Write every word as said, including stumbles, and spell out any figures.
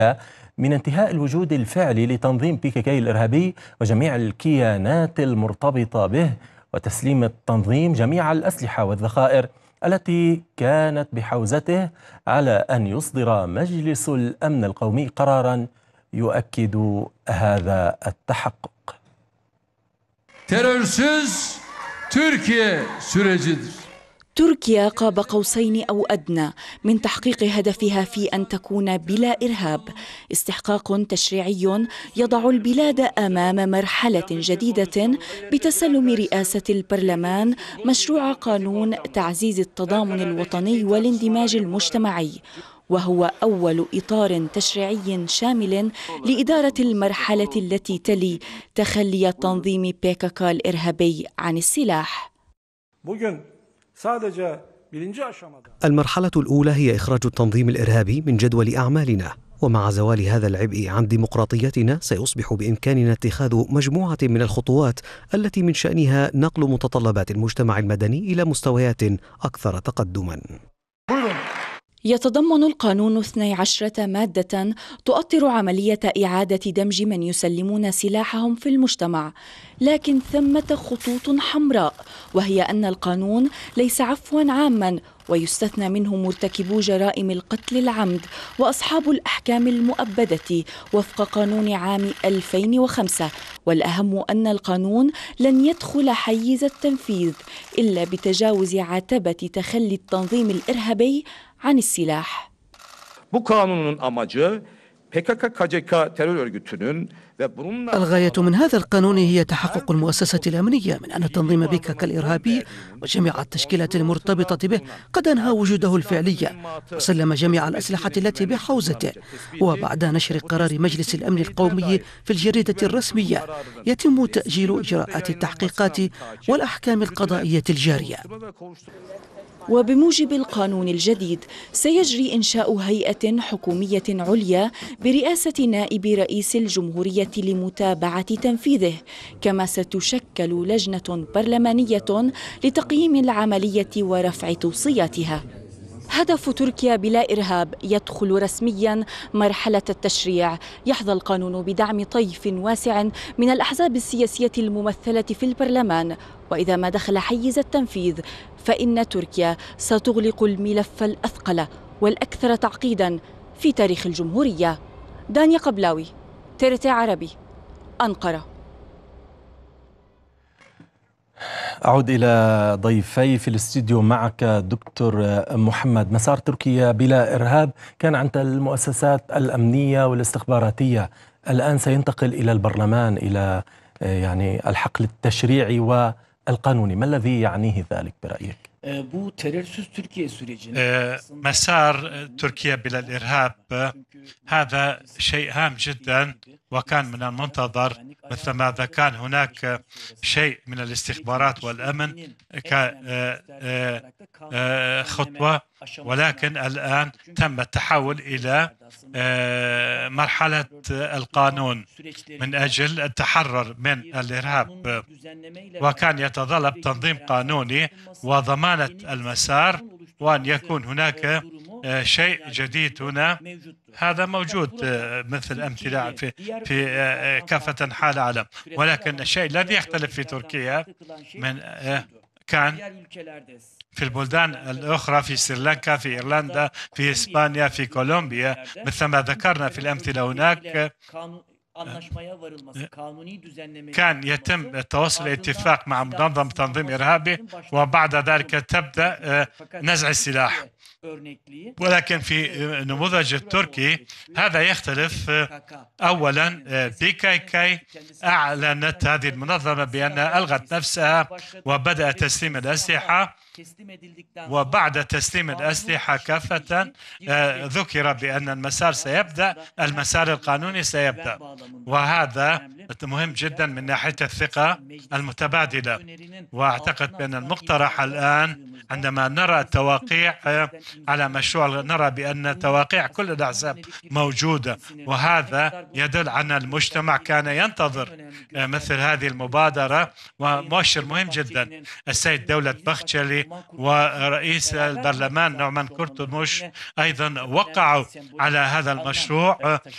من انتهاء الوجود الفعلي لتنظيم بي كي كي الإرهابي وجميع الكيانات المرتبطة به، وتسليم التنظيم جميع الأسلحة والذخائر التي كانت بحوزته، على أن يصدر مجلس الأمن القومي قراراً يؤكد هذا التحقق. Terörsüz Türkiye sürecidir. تركيا قاب قوسين أو أدنى من تحقيق هدفها في أن تكون بلا إرهاب، استحقاق تشريعي يضع البلاد أمام مرحلة جديدة بتسلم رئاسة البرلمان مشروع قانون تعزيز التضامن الوطني والاندماج المجتمعي، وهو أول إطار تشريعي شامل لإدارة المرحلة التي تلي تخلي تنظيم بي كي كي الإرهابي عن السلاح. المرحلة الأولى هي إخراج التنظيم الإرهابي من جدول أعمالنا، ومع زوال هذا العبء عن ديمقراطيتنا سيصبح بإمكاننا اتخاذ مجموعة من الخطوات التي من شأنها نقل متطلبات المجتمع المدني إلى مستويات أكثر تقدما. يتضمن القانون اثنتي عشرة مادة تؤطر عملية إعادة دمج من يسلمون سلاحهم في المجتمع، لكن ثمة خطوط حمراء، وهي أن القانون ليس عفوا عاما، ويستثنى منه مرتكبو جرائم القتل العمد وأصحاب الأحكام المؤبدة وفق قانون عام ألفين وخمسة. والأهم أن القانون لن يدخل حيز التنفيذ إلا بتجاوز عتبة تخلي التنظيم الإرهابي عن السلاح. Bu kanunun amacı P K K K C K terör örgütünün الغاية من هذا القانون هي تحقق المؤسسة الأمنية من أن تنظيم بي كي كي الإرهابي وجميع التشكيلات المرتبطة به قد أنهى وجوده الفعلي وسلم جميع الأسلحة التي بحوزته، وبعد نشر قرار مجلس الأمن القومي في الجريدة الرسمية يتم تأجيل إجراءات التحقيقات والأحكام القضائية الجارية. وبموجب القانون الجديد سيجري إنشاء هيئة حكومية عليا برئاسة نائب رئيس الجمهورية لمتابعة تنفيذه، كما ستشكل لجنة برلمانية لتقييم العملية ورفع توصياتها. هدف تركيا بلا إرهاب يدخل رسميا مرحلة التشريع. يحظى القانون بدعم طيف واسع من الأحزاب السياسية الممثلة في البرلمان، وإذا ما دخل حيز التنفيذ فإن تركيا ستغلق الملف الأثقل والأكثر تعقيدا في تاريخ الجمهورية. دانيا قبلاوي، تي آر تي عربي، أنقرة. أعود إلى ضيفي في الاستديو. معك دكتور محمد. مسار تركيا بلا إرهاب كان عند المؤسسات الأمنية والاستخباراتية، الآن سينتقل إلى البرلمان، إلى يعني الحقل التشريعي والقانوني. ما الذي يعنيه ذلك برأيك؟ مسار تركيا بلا الإرهاب هذا شيء هام جدا، وكان من المنتظر مثل ماذا كان هناك شيء من الاستخبارات والأمن كخطوة، ولكن الآن تم التحول إلى مرحلة القانون من أجل التحرر من الإرهاب، وكان يتطلب تنظيم قانوني وضمانة المسار، وأن يكون هناك شيء جديد هنا. هذا موجود مثل أمثلة في في كافة أنحاء العالم، ولكن الشيء الذي يختلف في تركيا من كان في البلدان الأخرى، في سريلانكا، في إيرلندا، في إسبانيا، في كولومبيا، مثل ما ذكرنا في الأمثلة هناك، كان يتم التوصل لاتفاق مع منظمة تنظيم إرهابي، وبعد ذلك تبدأ نزع السلاح. ولكن في النموذج التركي هذا يختلف. أولا بي كي كي أعلنت هذه المنظمة بأنها ألغت نفسها وبدأ تسليم الأسلحة، وبعد تسليم الأسلحة كافة ذكر بأن المسار سيبدأ، المسار القانوني سيبدأ، وهذا مهم جدا من ناحية الثقة المتبادلة. وأعتقد بأن المقترح الآن عندما نرى التوقيع على مشروع، نرى بأن تواقيع كل الأحزاب موجودة، وهذا يدل على المجتمع كان ينتظر مثل هذه المبادرة. ومؤشر مهم جدا، السيد دولة بخشلي ورئيس البرلمان نومان كورتولموش أيضا وقعوا على هذا المشروع